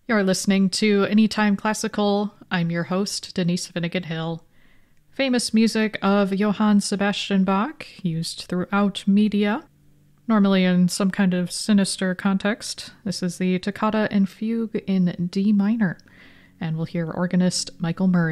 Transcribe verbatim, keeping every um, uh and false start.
You're listening to Anytime Classical. I'm your host, Denise Finnegan Hill. Famous music of Johann Sebastian Bach, used throughout media, normally in some kind of sinister context. This is the Toccata and Fugue in D minor, and we'll hear organist Michael Murray.